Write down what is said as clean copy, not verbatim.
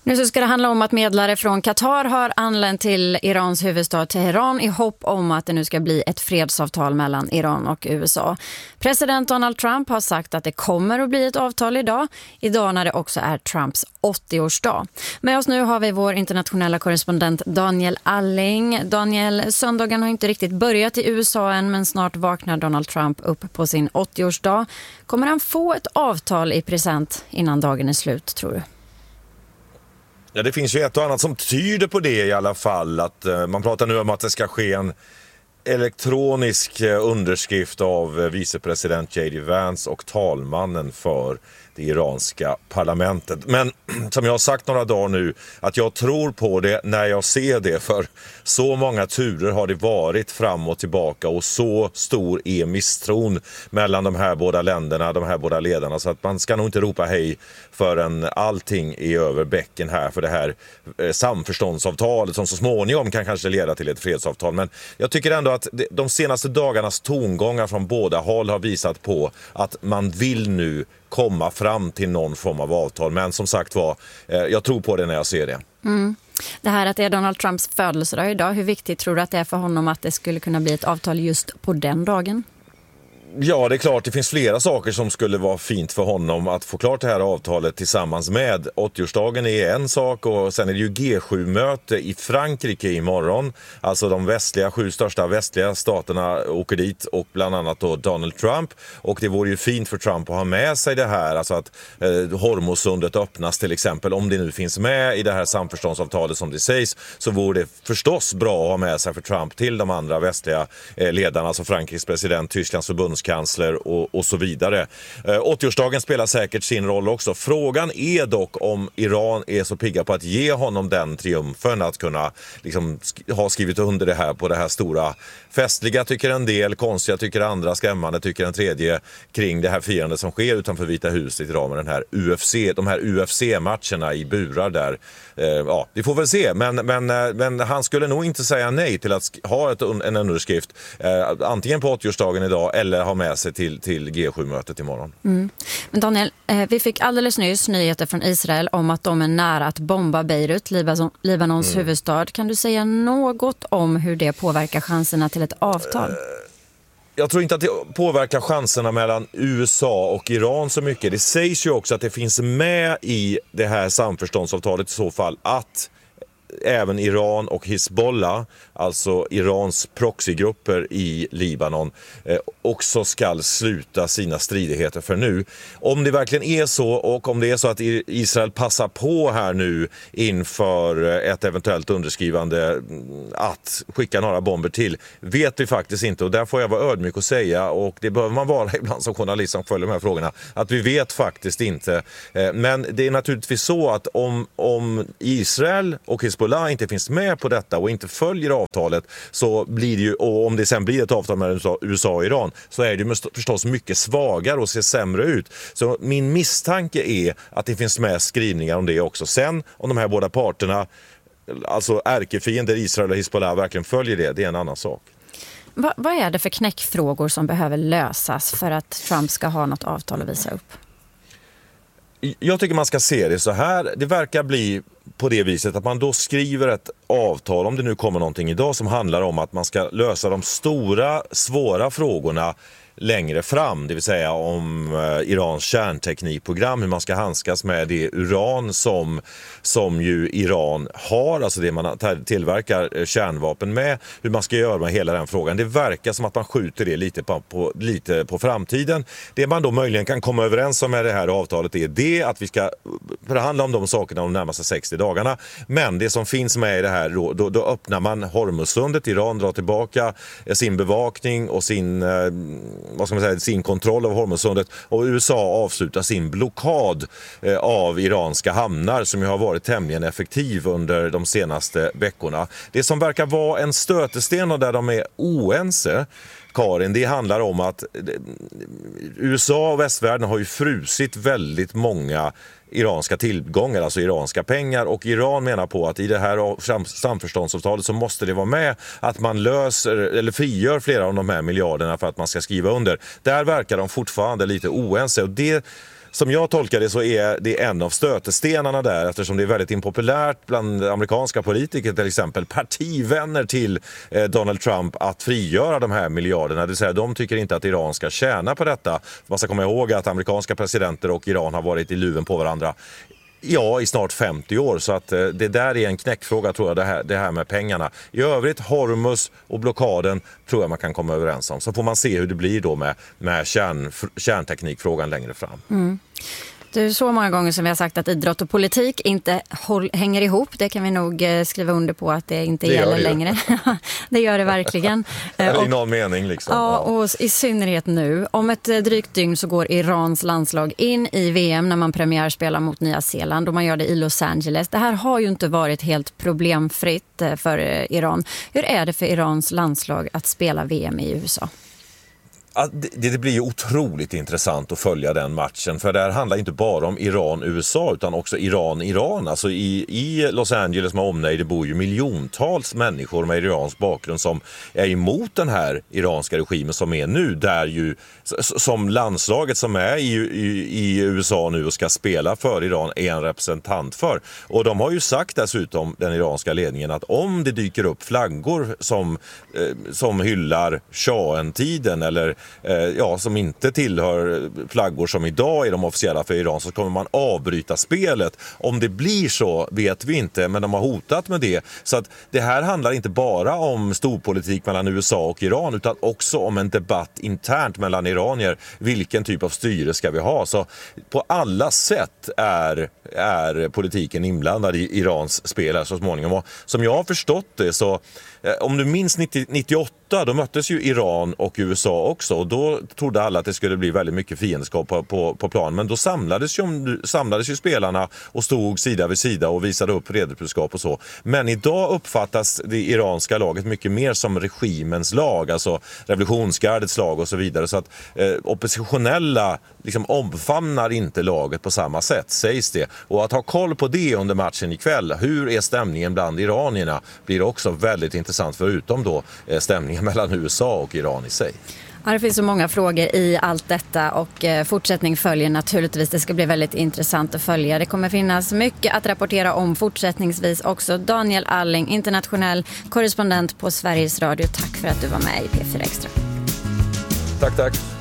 Nu så ska det handla om att medlare från Qatar har anlänt till Irans huvudstad Teheran i hopp om att det nu ska bli ett fredsavtal mellan Iran och USA. President Donald Trump har sagt att det kommer att bli ett avtal idag när det också är Trumps 80-årsdag. Med oss nu har vi vår internationella korrespondent Daniel Alling. Daniel, söndagen har inte riktigt börjat i USA än, men snart vaknar Donald Trump upp på sin 80-årsdag. Kommer han få ett avtal i present innan dagen är slut, tror du? Ja, det finns ju ett och annat som tyder på det i alla fall. Att man pratar nu om att det ska ske en elektronisk underskrift av vicepresident J.D. Vance och talmannen för det iranska parlamentet. Men som jag har sagt några dagar nu, att jag tror på det när jag ser det, för så många turer har det varit fram och tillbaka och så stor är misstron mellan de här båda länderna, de här båda ledarna, så att man ska nog inte ropa hej förrän allting är över bäcken här för det här samförståndsavtalet som så småningom kan kanske leda till ett fredsavtal. Men jag tycker ändå att de senaste dagarnas tongångar från båda håll har visat på att man vill nu komma fram till någon form av avtal. Men som sagt var, jag tror på det när jag ser det. Det här att det är Donald Trumps födelsedag idag, hur viktigt tror du att det är för honom att det skulle kunna bli ett avtal just på den dagen? Ja, det är klart. Det finns flera saker som skulle vara fint för honom att få klart det här avtalet tillsammans med. 80-årsdagen är en sak och sen är det ju G7-möte i Frankrike imorgon. Alltså de västliga, 7 största västliga staterna åker dit och bland annat då Donald Trump. Och det vore ju fint för Trump att ha med sig det här. Alltså att Hormuzsundet öppnas till exempel. Om det nu finns med i det här samförståndsavtalet som det sägs, så vore det förstås bra att ha med sig för Trump till de andra västliga ledarna. Alltså Frankrikes president, Tysklands förbundskansler och så vidare. 80-årsdagen spelar säkert sin roll också. Frågan är dock om Iran är så pigga på att ge honom den triumfen att kunna liksom ha skrivit under det här på det här stora festliga, tycker en del, konstiga tycker andra, skrämmande tycker en tredje, kring det här firandet som sker utanför Vita huset idag med den här de här UFC-matcherna i burar där. Ja, vi får väl se, men han skulle nog inte säga nej till att ha en underskrift antingen på 80-årsdagen idag eller ha med sig till G7-mötet imorgon. Men Daniel, vi fick alldeles nyss nyheter från Israel om att de är nära att bomba Beirut, Libanons huvudstad. Kan du säga något om hur det påverkar chanserna till ett avtal? Jag tror inte att det påverkar chanserna mellan USA och Iran så mycket. Det sägs ju också att det finns med i det här samförståndsavtalet i så fall att även Iran och Hezbollah, alltså Irans proxygrupper i Libanon, också ska sluta sina stridigheter för nu. Om det verkligen är så, och om det är så att Israel passar på här nu inför ett eventuellt underskrivande att skicka några bomber till, vet vi faktiskt inte, och där får jag vara ödmjuk och säga, och det behöver man vara ibland som journalist som följer de här frågorna, att vi vet faktiskt inte. Men det är naturligtvis så att om Israel och Hezbollah inte finns med på detta och inte följer avtalet, så blir det ju, och om det sen blir ett avtal mellan USA och Iran, så är det ju förstås mycket svagare och ser sämre ut. Så min misstanke är att det finns med skrivningar om det också. Sen om de här båda parterna, alltså ärkefiender Israel och Hezbollah, verkligen följer det är en annan sak. Vad är det för knäckfrågor som behöver lösas för att Trump ska ha något avtal att visa upp? Jag tycker man ska se det så här. Det verkar bli på det viset att man då skriver ett avtal, om det nu kommer någonting idag, som handlar om att man ska lösa de stora, svåra frågorna längre fram, det vill säga om Irans kärnteknikprogram, hur man ska handskas med det uran som ju Iran har, alltså det man tillverkar kärnvapen med, hur man ska göra med hela den frågan. Det verkar som att man skjuter det lite på framtiden. Det man då möjligen kan komma överens om med det här avtalet är det att vi ska förhandla om de sakerna de närmaste 60 dagarna. Men det som finns med i det här, då öppnar man Hormuzsundet, Iran drar tillbaka sin bevakning och sin kontroll av Hormuzsundet, och USA avslutar sin blockad av iranska hamnar som ju har varit tämligen effektiv under de senaste veckorna. Det som verkar vara en stötesten och där de är oense, Karin, det handlar om att USA och västvärlden har ju frusit väldigt många iranska tillgångar, alltså iranska pengar, och Iran menar på att i det här samförståndsavtalet så måste det vara med att man löser eller frigör flera av de här miljarderna för att man ska skriva under. Där verkar de fortfarande lite oense, och det som jag tolkar det så är det en av stötestenarna där, eftersom det är väldigt impopulärt bland amerikanska politiker, till exempel partivänner till Donald Trump, att frigöra de här miljarderna. Det vill säga, de tycker inte att Iran ska tjäna på detta. Man ska komma ihåg att amerikanska presidenter och Iran har varit i luven på varandra i snart 50 år, så att det där är en knäckfråga, tror jag, det här med pengarna. I övrigt, Hormuz och blockaden tror jag man kan komma överens om. Så får man se hur det blir då med kärnteknikfrågan längre fram. Mm. Det är så många gånger som vi har sagt att idrott och politik inte hänger ihop. Det kan vi nog skriva under på att det inte gäller längre. Det gör det verkligen. I någon mening liksom. Ja, och i synnerhet nu. Om ett drygt dygn så går Irans landslag in i VM när man premiärspelar mot Nya Zeeland, och man gör det i Los Angeles. Det här har ju inte varit helt problemfritt för Iran. Hur är det för Irans landslag att spela VM i USA? Det blir ju otroligt intressant att följa den matchen, för det här handlar inte bara om Iran-USA utan också Iran-Iran. Alltså i Los Angeles med omnejd, det bor ju miljontals människor med iransk bakgrund som är emot den här iranska regimen som är nu, där ju som landslaget som är i USA nu och ska spela för Iran är en representant för. Och de har ju sagt dessutom, den iranska ledningen, att om det dyker upp flaggor som hyllar Shahen-tiden eller som inte tillhör flaggor som idag är de officiella för Iran, så kommer man avbryta spelet. Om det blir så vet vi inte, men de har hotat med det. Så att det här handlar inte bara om storpolitik mellan USA och Iran, utan också om en debatt internt mellan iranier. Vilken typ av styre ska vi ha? Så på alla sätt är politiken inblandad i Irans spel så småningom. Och som jag har förstått det, så om du minns 98, då möttes ju Iran och USA också, och då trodde alla att det skulle bli väldigt mycket fiendskap på plan. Men då samlades ju spelarna och stod sida vid sida och visade upp redebudskap och så. Men idag uppfattas det iranska laget mycket mer som regimens lag, alltså revolutionsgardets lag och så vidare. Så att oppositionella liksom omfamnar inte laget på samma sätt, sägs det. Och att ha koll på det under matchen ikväll, hur är stämningen bland iranierna, blir också väldigt intressant, förutom då stämningen mellan USA och Iran i sig. Ja, det finns så många frågor i allt detta, och fortsättning följer naturligtvis. Det ska bli väldigt intressant att följa. Det kommer finnas mycket att rapportera om fortsättningsvis också. Daniel Alling, internationell korrespondent på Sveriges Radio. Tack för att du var med i P4 Extra. Tack.